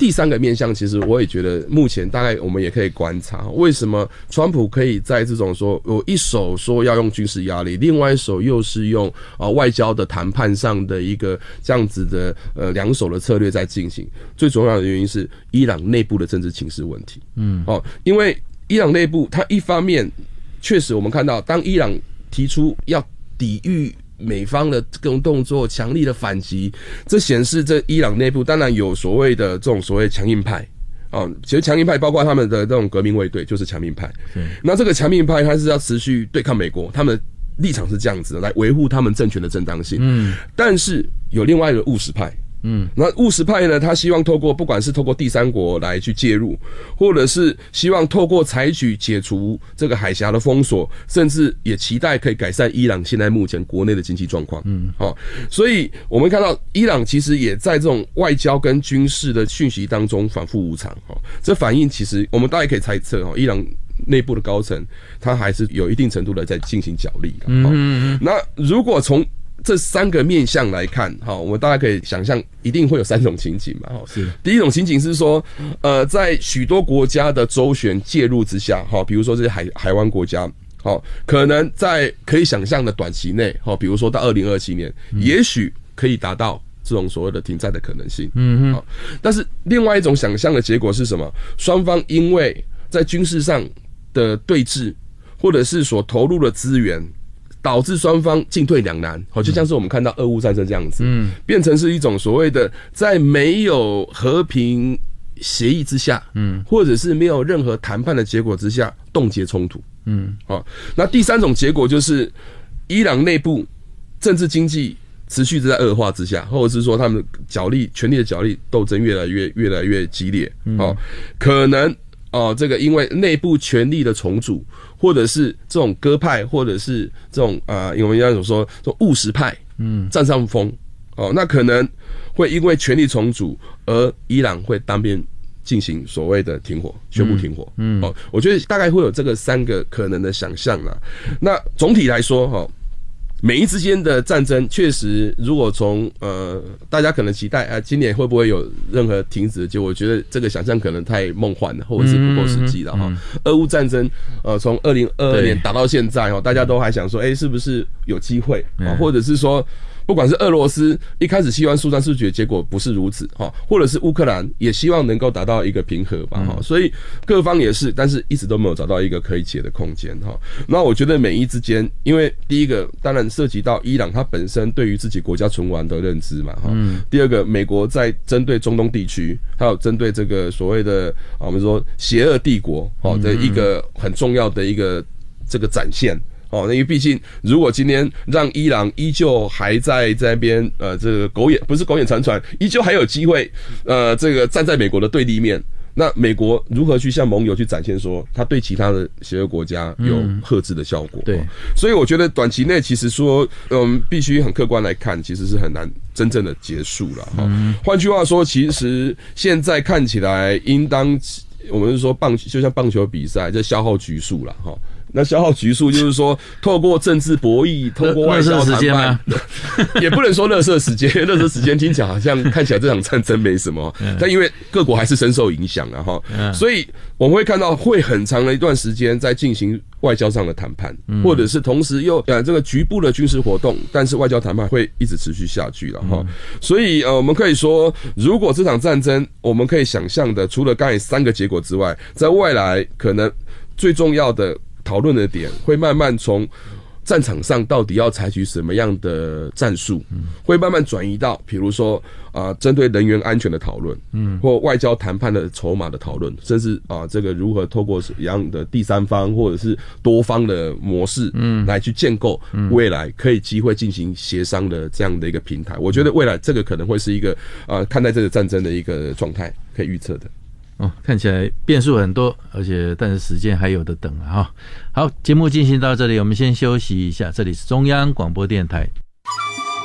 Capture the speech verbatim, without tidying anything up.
第三个面向，其实我也觉得目前大概我们也可以观察，为什么川普可以在这种说我一手说要用军事压力，另外一手又是用啊外交的谈判上的一个这样子的呃两手的策略在进行。最重要的原因是伊朗内部的政治情势问题。嗯，哦，因为伊朗内部它一方面确实我们看到，当伊朗提出要抵御美方的各种动作，强力的反击，这显示这伊朗内部当然有所谓的这种所谓强硬派。哦，其实强硬派包括他们的这种革命卫队，就是强硬派。那这个强硬派，他是要持续对抗美国，他们的立场是这样子的，来维护他们政权的正当性。嗯，但是有另外一个务实派。嗯，那务实派呢，他希望透过不管是透过第三国来去介入，或者是希望透过采取解除这个海峡的封锁，甚至也期待可以改善伊朗现在目前国内的经济状况。嗯，好，所以我们看到伊朗其实也在这种外交跟军事的讯息当中反复无常。哈，这反映其实我们大概可以猜测，哈，伊朗内部的高层他还是有一定程度的在进行角力。嗯，那如果从这三个面向来看，哈，我们大家可以想象，一定会有三种情景嘛。是，第一种情景是说，呃，在许多国家的周旋介入之下，哈，比如说这些海海湾国家，好，可能在可以想象的短期内，哈，比如说到二零二七年，嗯、也许可以达到这种所谓的停战的可能性。嗯哼。但是另外一种想象的结果是什么？双方因为在军事上的对峙，或者是所投入的资源，导致双方进退两难，好，就像是我们看到俄乌战争这样子，嗯，变成是一种所谓的在没有和平协议之下，嗯，或者是没有任何谈判的结果之下，冻结冲突，嗯，好，那第三种结果就是伊朗内部政治经济持续在恶化之下，或者是说他们角力权力的角力斗争越来越越来越激烈，哦，可能哦，这个因为内部权力的重组，或者是这种鸽派，或者是这种啊、呃，我们要说这种务实派，嗯，占上风，哦，那可能会因为权力重组而伊朗会单边进行所谓的停火，宣布停火，嗯，哦，我觉得大概会有这个三个可能的想象啦。那总体来说，哈、哦。美伊之间的战争确实，如果从呃大家可能期待啊，今年会不会有任何停止的结果？我觉得这个想象可能太梦幻了，或者是不够实际了哈。嗯嗯、俄乌战争呃从二零二二年打到现在哦，大家都还想说，哎、欸，是不是有机会啊？或者是说，不管是俄罗斯一开始希望速战速决，结果不是如此哈，或者是乌克兰也希望能够达到一个平和吧哈，嗯、所以各方也是，但是一直都没有找到一个可以解的空间哈。那我觉得美伊之间，因为第一个当然涉及到伊朗它本身对于自己国家存亡的认知嘛哈，嗯、第二个美国在针对中东地区，还有针对这个所谓的啊我们说邪恶帝国哦的一个很重要的一个这个展现。哦，因为毕竟，如果今天让伊朗依旧还在这边，呃，这个狗眼不是狗眼传传，依旧还有机会，呃，这个站在美国的对立面，那美国如何去向盟友去展现说，他对其他的邪恶国家有遏制的效果？嗯、对，所以我觉得短期内其实说，嗯，必须很客观来看，其实是很难真正的结束了哈。嗯、换句话说，其实现在看起来，应当我们是说棒，就像棒球比赛，这消耗局数了哈。那消耗局数就是说，透过政治博弈，透过外交谈判，也不能说垃圾时间，垃圾时间听起来好像看起来这场战争没什么，但因为各国还是深受影响了哈，所以我们会看到会很长的一段时间在进行外交上的谈判，或者是同时又呃这个局部的军事活动，但是外交谈判会一直持续下去了哈。所以呃，我们可以说，如果这场战争我们可以想象的，除了刚才三个结果之外，在未来可能最重要的讨论的点会慢慢从战场上到底要采取什么样的战术，会慢慢转移到比如说啊，针对人员安全的讨论，嗯，或外交谈判的筹码的讨论，甚至啊，这个如何透过什么样的第三方或者是多方的模式，嗯，来去建构未来可以机会进行协商的这样的一个平台。我觉得未来这个可能会是一个啊，看待这个战争的一个状态可以预测的。 哦，看起来变数很多，而且但是时间还有的等了哈。好，节目进行到这里，我们先休息一下。这里是中央广播电台。